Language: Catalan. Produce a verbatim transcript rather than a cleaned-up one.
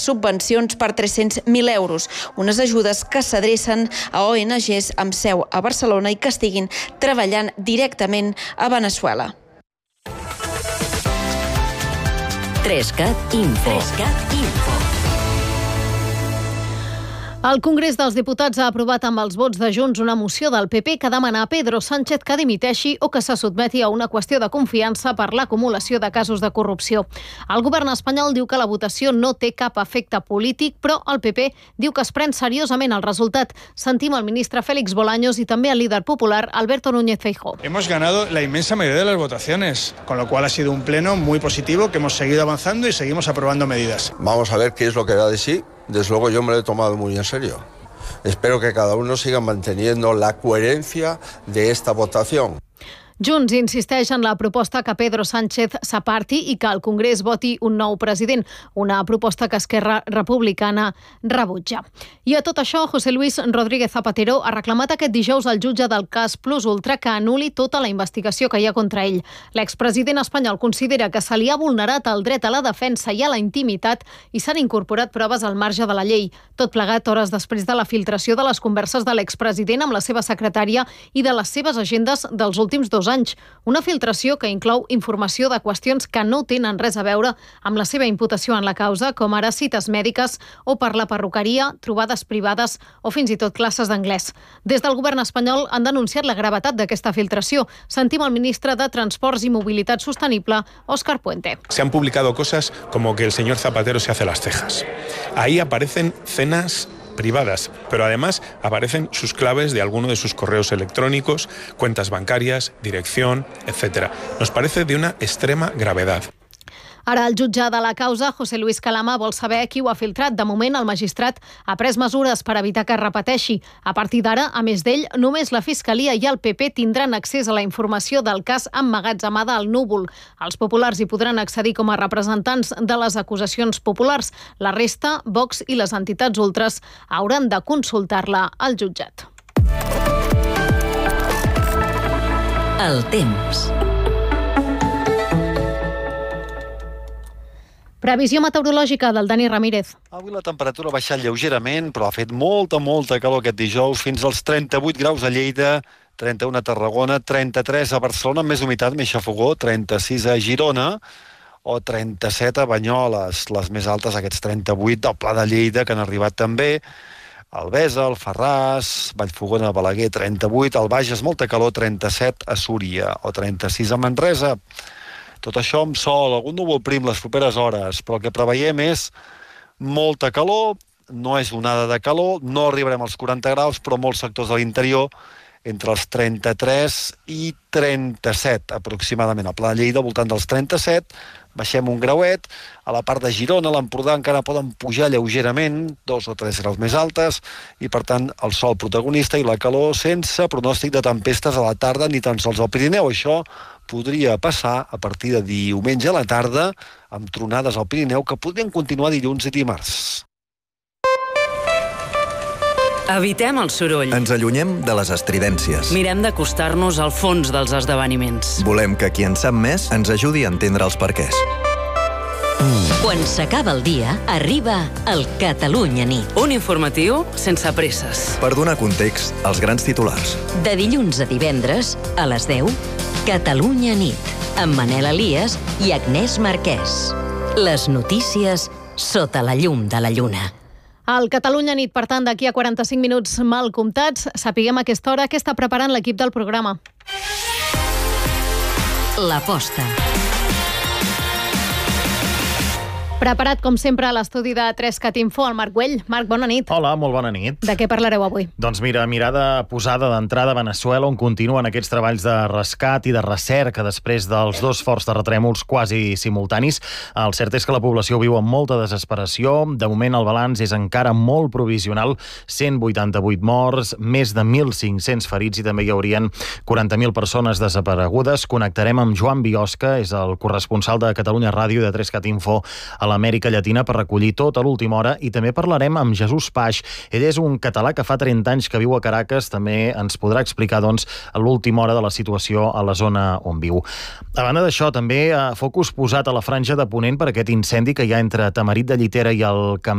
subvencions per tres-cents mil euros, unes ajudes que s'adrecen a O N Ges amb seu a Barcelona i que estiguin treballant directament a Veneçuela. Trescat Info. Trescat Info. El Congrés dels Diputats ha aprovat amb els vots de Junts una moció del P P que demana a Pedro Sánchez que dimiteixi o que se sotmeti a una qüestió de confiança per l'acumulació de casos de corrupció. El govern espanyol diu que la votació no té cap efecte polític, però el P P diu que es pren seriosament el resultat. Sentim el ministre Félix Bolaños i també el líder popular Alberto Núñez Feijóo. Hemos ganado la inmensa mayoría de las votaciones, con lo cual ha sido un pleno muy positivo, que hemos seguido avanzando y seguimos aprobando medidas. Vamos a ver qué es lo que da de sí. Desde luego yo me lo he tomado muy en serio. Espero que cada uno siga manteniendo la coherencia de esta votación. Junts insisteix en la proposta que Pedro Sánchez s'aparti i que el Congrés voti un nou president, una proposta que Esquerra Republicana rebutja. I a tot això, José Luis Rodríguez Zapatero ha reclamat aquest dijous al jutge del cas Plus Ultra que anul·li tota la investigació que hi ha contra ell. L'expresident espanyol considera que se li ha vulnerat el dret a la defensa i a la intimitat i s'han incorporat proves al marge de la llei. Tot plegat hores després de la filtració de les converses de l'expresident amb la seva secretària i de les seves agendes dels últims dos anys. Una filtració que inclou informació de qüestions que no tenen res a veure amb la seva imputació en la causa, com ara cites mèdiques o per la perruqueria, trobades privades o fins i tot classes d'anglès. Des del govern espanyol han denunciat la gravetat d'aquesta filtració. Sentim el ministre de Transports i Mobilitat Sostenible, Óscar Puente. Se han publicado cosas como que el señor Zapatero se hace las cejas. Ahí aparecen cenas privadas, pero además aparecen sus claves de alguno de sus correos electrónicos, cuentas bancarias, dirección, etcétera. Nos parece de una extrema gravedad. Ara el jutge de la causa, José Luis Calama, vol saber qui ho ha filtrat. De moment, el magistrat ha pres mesures per evitar que es repeteixi. A partir d'ara, a més d'ell, només la Fiscalia i el P P tindran accés a la informació del cas emmagatzemada al núvol. Els populars hi podran accedir com a representants de les acusacions populars. La resta, Vox i les entitats ultres, hauran de consultar-la al jutjat. El temps. Previsió meteorològica del Dani Ramírez. Avui la temperatura ha baixat lleugerament, però ha fet molta, molta calor aquest dijous, fins als trenta-vuit graus a Lleida, trenta-u a Tarragona, trenta-tres a Barcelona, amb més humitat, més xafogó, trenta-sis a Girona o trenta-set a Banyoles. Les més altes, aquests trenta-vuit del Pla de Lleida, que han arribat també. Albesa, Alfarràs, Vallfogona, Balaguer, trenta-vuit. Al Bages, molta calor, trenta-set a Súria o trenta-sis a Manresa. Tot això amb sol, algun núvol prim les properes hores, però el que preveiem és molta calor, no és onada de calor, no arribarem als quaranta graus, però molts sectors de l'interior entre els trenta-tres i trenta-set aproximadament. A Pla de Lleida, al voltant dels trenta-set, baixem un grauet. A la part de Girona, l'Empordà, encara poden pujar lleugerament, dos o tres graus més altes, i per tant el sol protagonista i la calor sense pronòstic de tempestes a la tarda ni tan sols al Pirineu. Això podria passar a partir de diumenge a la tarda amb tronades al Pirineu que podrien continuar dilluns i dimarts. Evitem el soroll. Ens allunyem de les estridències. Mirem d'acostar-nos al fons dels esdeveniments. Volem que qui en sap més ens ajudi a entendre els perquès. Quan s'acaba el dia, arriba el Catalunya Nit. Un informatiu sense presses. Per donar context als grans titulars. De dilluns a divendres, a les deu, Catalunya Nit, amb Manel Elias i Agnès Marquès. Les notícies sota la llum de la lluna. El Catalunya Nit, per tant, d'aquí a quaranta-cinc minuts mal comptats, sapiguem a aquesta hora què està preparant l'equip del programa. L'aposta. Preparat, com sempre, a l'estudi de Trescat Info, el Marc Güell. Marc, bona nit. Hola, molt bona nit. De què parlareu avui? Doncs mira, mirada posada d'entrada a Veneçuela, on continuen aquests treballs de rescat i de recerca després dels dos forts terratrèmols quasi simultanis. El cert és que la població viu amb molta desesperació. De moment, el balanç és encara molt provisional. cent vuitanta-vuit morts, més de mil cinc-cents ferits i també hi haurien quaranta mil persones desaparegudes. Connectarem amb Joan Biosca, és el corresponsal de Catalunya Ràdio i de Trescat Info a l'Amèrica Llatina per recollir tot a l'última hora, i també parlarem amb Jesús Paix. Ell és un català que fa trenta anys que viu a Caracas, també ens podrà explicar doncs a l'última hora de la situació a la zona on viu. A banda d'això, també focus posat a la franja de Ponent per aquest incendi que hi ha entre Tamarit de Llitera i el Camp